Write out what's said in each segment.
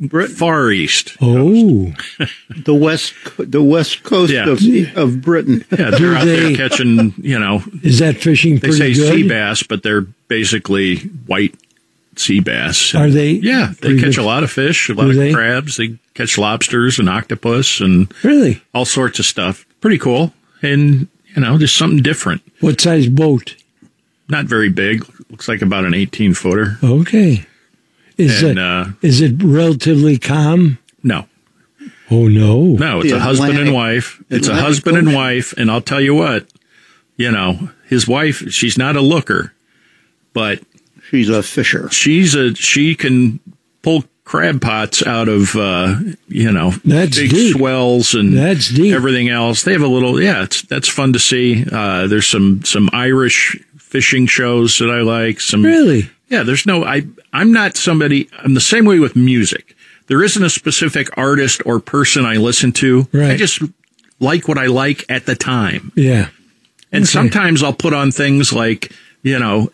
Far East. Oh, the west coast of Britain. Yeah, they're out there catching, you know. Is that fishing pretty good? They say sea bass, but they're basically white sea bass. Are they? Yeah, they catch a lot of fish, a lot of crabs. They catch lobsters and octopus and really all sorts of stuff. Pretty cool. And, you know, just something different. What size boat? Not very big. Looks like about an 18-footer. Okay. Is it relatively calm? No. Oh, no. No, it's a husband and wife. It's a husband and wife, and I'll tell you what, you know, his wife, she's not a looker, but she's a fisher. She can pull crab pots out of, you know, that's big deep. Swells and that's deep. Everything else. They have a little, that's fun to see. There's some Irish fishing shows that I like. Really? Yeah, I'm not somebody, I'm the same way with music. There isn't a specific artist or person I listen to. Right. I just like what I like at the time. Yeah. And sometimes I'll put on things like, you know,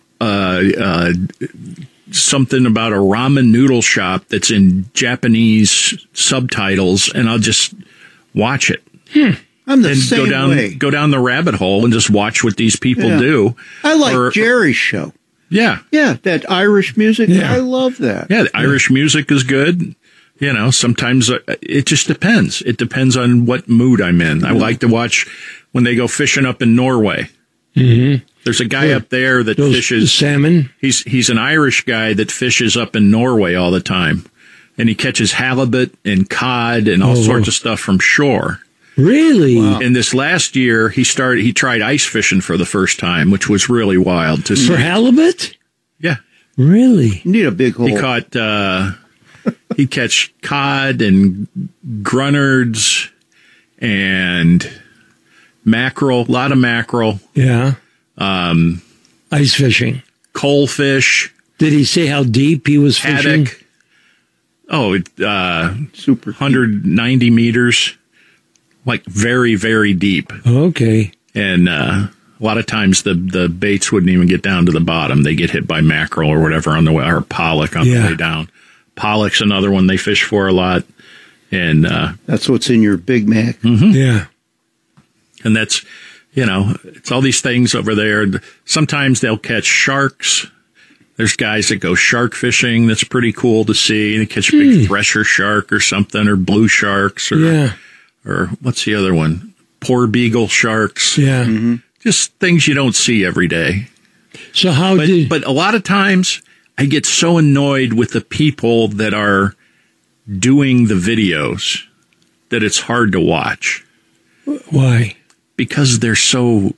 something about a ramen noodle shop that's in Japanese subtitles, and I'll just watch it. I'm the same way. Go down the rabbit hole and just watch what these people do. I like Jerry's show. Yeah. Yeah, that Irish music. Yeah. I love that. Yeah, the Irish music is good. You know, sometimes it just depends. It depends on what mood I'm in. I like to watch when they go fishing up in Norway. Mm-hmm. There's a guy up there that fishes salmon. He's an Irish guy that fishes up in Norway all the time. And he catches halibut and cod and all sorts of stuff from shore. Really? Wow. And this last year, he tried ice fishing for the first time, which was really wild to see. For halibut? Yeah. Really? You need a big hole. He caught, he'd catch cod and grunards and mackerel, a lot of mackerel. Yeah. Ice fishing. Coalfish. Did he say how deep he was fishing? Haddock. Oh, super 190 meters. Like very, very deep. Okay. And a lot of times the baits wouldn't even get down to the bottom. They get hit by mackerel or whatever on the way, or pollock on the way down. Pollock's another one they fish for a lot. And that's what's in your Big Mac. Mm-hmm. Yeah. And that's, you know, it's all these things over there. Sometimes they'll catch sharks. There's guys that go shark fishing. That's pretty cool to see. They catch a big thresher shark or something, or blue sharks, or what's the other one? Poor beagle sharks. Yeah. Mm-hmm. Just things you don't see every day. So but a lot of times I get so annoyed with the people that are doing the videos that it's hard to watch. Why? Because they're so,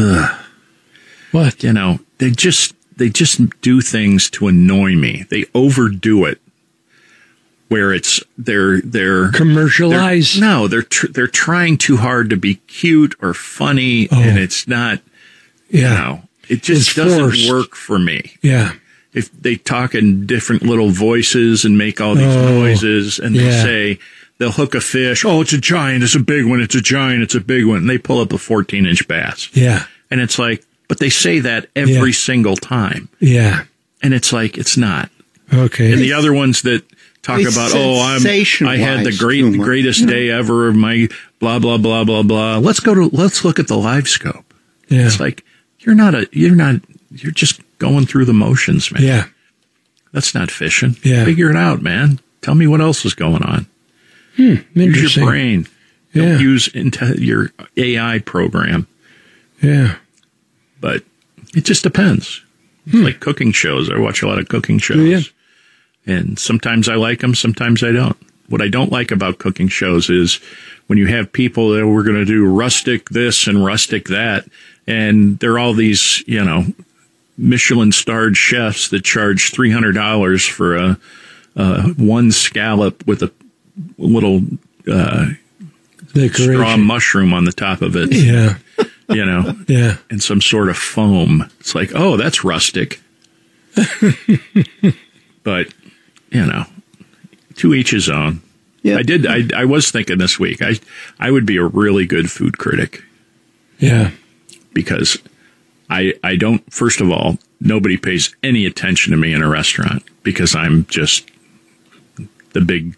what? You know, they just do things to annoy me. They overdo it. Where they're commercialized. They're trying too hard to be cute or funny, and it's not. Yeah. You know, it just doesn't work for me. Yeah. If they talk in different little voices and make all these noises, and they'll hook a fish. Oh, it's a giant. It's a big one. It's a giant. It's a big one. And they pull up a 14-inch bass. Yeah. And it's like, but they say that every single time. Yeah. And it's like, it's not. Okay. And the other ones that talk about, I had the greatest day ever of my blah, blah, blah, blah, blah. Let's look at the live scope. Yeah. It's like, you're just going through the motions, man. Yeah. That's not fishing. Yeah. Figure it out, man. Tell me what else is going on. Use your brain. Don't use your AI program. Yeah. But it just depends. It's like cooking shows. I watch a lot of cooking shows. Do you? And sometimes I like them, sometimes I don't. What I don't like about cooking shows is when you have people that we're going to do rustic this and rustic that, and they're all these, you know, Michelin-starred chefs that charge $300 for a one scallop with a little straw mushroom on the top of it. Yeah. You know? Yeah. And some sort of foam. It's like, oh, that's rustic. But, you know, to each his own. Yeah. I was thinking this week, I would be a really good food critic. Yeah. Because I don't, first of all, nobody pays any attention to me in a restaurant because I'm just the big